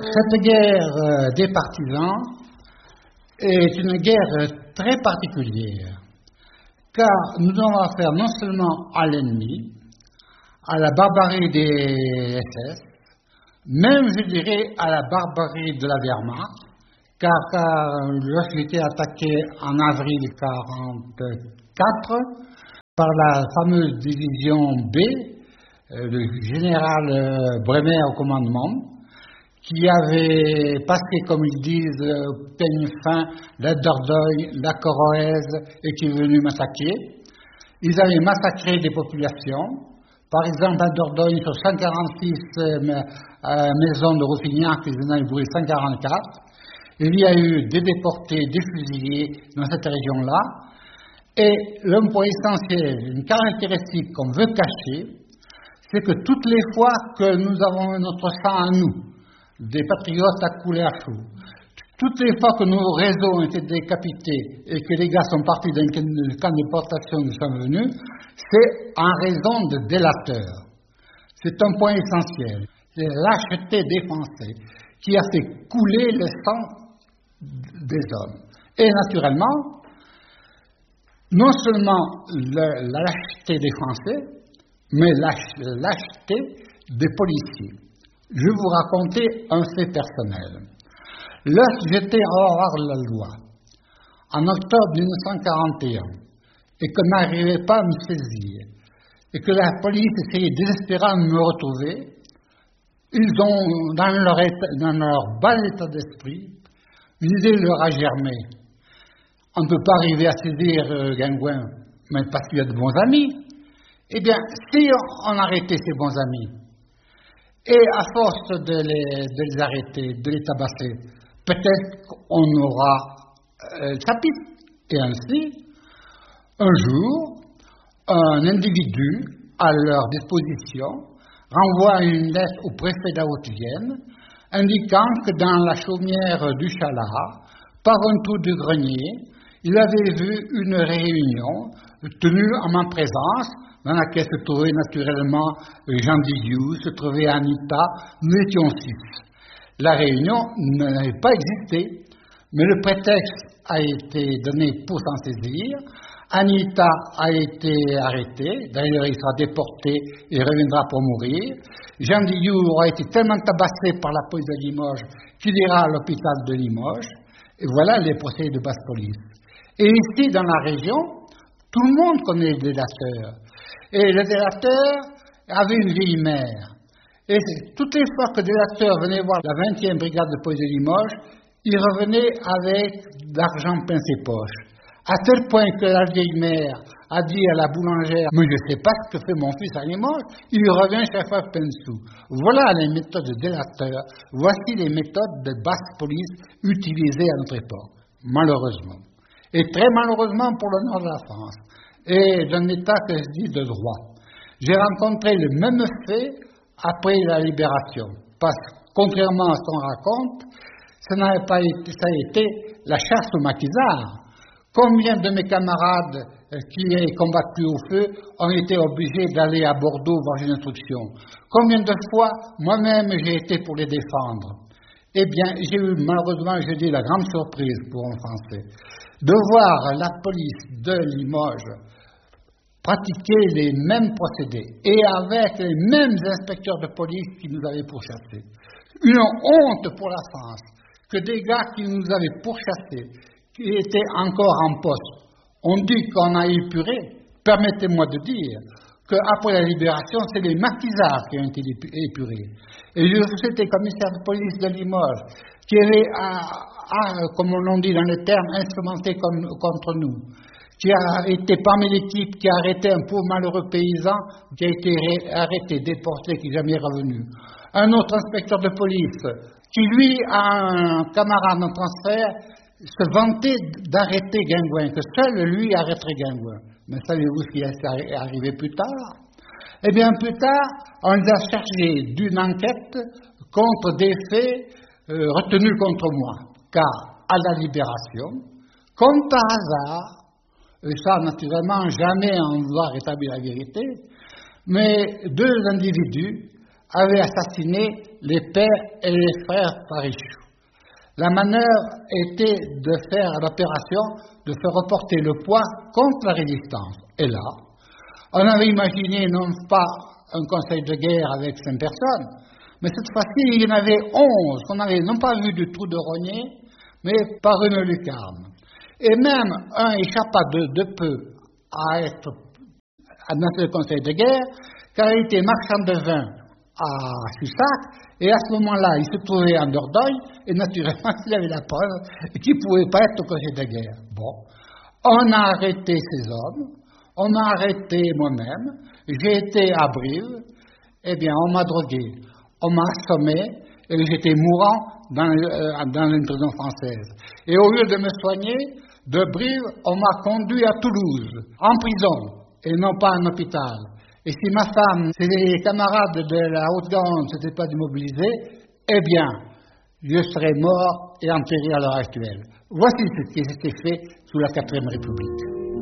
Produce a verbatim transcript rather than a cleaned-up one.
Cette guerre euh, des partisans est une guerre très particulière, car nous avons affaire non seulement à l'ennemi, à la barbarie des S S, même je dirais à la barbarie de la Wehrmacht, car, car lorsqu'il était attaqué en avril mille neuf cent quarante-quatre par la fameuse division B, euh, le général euh, Bremer au commandement, qui avait passé, comme ils disent, au peigne fin, la Dordogne, la Corrèze, et qui est venu massacrer. Ils avaient massacré des populations. Par exemple, à Dordogne, sur cent quarante-six euh, maisons de Rouffignac, ils en avaient brûlé cent quarante-quatre. Il y a eu des déportés, des fusillés dans cette région-là. Et le point essentiel, une caractéristique qu'on veut cacher, c'est que toutes les fois que nous avons notre sang à nous, des patriotes à couler à chaud, toutes les fois que nos réseaux ont été décapités et que les gars sont partis d'un camp de déportation où nous sommes venus, c'est en raison de délateurs. C'est un point essentiel. C'est la lâcheté des Français qui a fait couler le sang des hommes. Et naturellement, non seulement le, la lâcheté des Français, mais la lâcheté des policiers. Je vais vous raconter un fait personnel. Lorsque j'étais hors de la loi, en octobre mille neuf cent quarante et un, et que n'arrivait pas à me saisir, et que la police essayait désespérément de me retrouver, ils ont, dans leur, état, dans leur bas état d'esprit, une idée leur a germé. On ne peut pas arriver à saisir euh, Guingouin, mais parce qu'il y a de bons amis. Eh bien, si on arrêtait ces bons amis, et à force de les, de les arrêter, de les tabasser, peut-être qu'on aura euh, le chapitre. Et ainsi, un jour, un individu, à leur disposition, renvoie une lettre au préfet de la Haute-Vienne, indiquant que dans la chaumière du Chalat, par un trou du grenier, il avait vu une réunion tenue en ma présence, dans laquelle se trouvait naturellement Jean Didiou, se trouvait Anita, nous étions six. La réunion n'avait pas existé, mais le prétexte a été donné pour s'en saisir. Anita a été arrêtée, d'ailleurs il sera déporté et reviendra pour mourir. Jean Didiou aura été tellement tabassé par la police de Limoges qu'il ira à l'hôpital de Limoges. Et voilà les procédés de basse police. Et ici, dans la région, tout le monde connaît le délateur. Et le délateur avait une vieille mère. Et toutes les fois que le délateur venait voir la vingtième brigade de police de Limoges, il revenait avec de l'argent plein ses poches. À tel point que la vieille mère a dit à la boulangère « Mais je ne sais pas ce que fait mon fils à Limoges, il lui revient chaque fois plein de sous. » Voilà les méthodes de délateur, voici les méthodes de basse police utilisées à notre époque, malheureusement. Et très malheureusement pour le nord de la France, et d'un État que je dis de droit. J'ai rencontré le même fait après la libération, parce que contrairement à ce qu'on raconte, ça n'a pas été, ça a été la chasse aux maquisards. Combien de mes camarades qui ont combattu au feu ont été obligés d'aller à Bordeaux voir une instruction? Combien de fois moi-même j'ai été pour les défendre? Eh bien, j'ai eu malheureusement, je dis, la grande surprise pour un Français, de voir la police de Limoges pratiquer les mêmes procédés et avec les mêmes inspecteurs de police qui nous avaient pourchassés. Une honte pour la France que des gars qui nous avaient pourchassés, qui étaient encore en poste, on dit qu'on a épuré. Permettez-moi de dire qu'après la libération, c'est les maquisards qui ont été épurés. Et je c'était commissaire de police de Limoges, qui avait, à, à, comme on l'a dit dans les termes, instrumenté comme, contre nous, qui a été parmi l'équipe qui a arrêté un pauvre malheureux paysan, qui a été ré, arrêté, déporté, qui n'est jamais revenu. Un autre inspecteur de police, qui lui a un camarade en transfert, se vantait d'arrêter Guingouin, que seul lui arrêterait Guingouin. Mais savez-vous ce qui est arrivé plus tard? Eh bien, plus tard, on les a chargés d'une enquête contre des faits euh, retenus contre moi. Car, à la libération, comme par hasard, et ça, naturellement, jamais on doit rétablir la vérité, mais deux individus avaient assassiné les pères et les frères Parichou. La manœuvre était de faire l'opération, de faire reporter le poids contre la résistance. Et là, on avait imaginé non pas un conseil de guerre avec cinq personnes, mais cette fois-ci, il y en avait onze qu'on n'avait non pas vu du trou de Rogné, mais par une lucarne. Et même un échappa de, de peu à être à notre conseil de guerre, car il était marchand de vin à Sussac, et à ce moment-là, il se trouvait en Dordogne, et naturellement, il avait la preuve qu'il ne pouvait pas être au conseil de guerre. Bon, on a arrêté ces hommes, on m'a arrêté moi-même, j'ai été à Brive, eh bien, on m'a drogué, on m'a assommé, et j'étais mourant dans, euh, dans une prison française. Et au lieu de me soigner, de Brive, on m'a conduit à Toulouse, en prison, et non pas en hôpital. Et si ma femme, si les camarades de la Haute-Garonne ne s'étaient pas démobilisés, eh bien, je serais mort et enterré à l'heure actuelle. Voici ce qui s'était fait sous la quatrième République.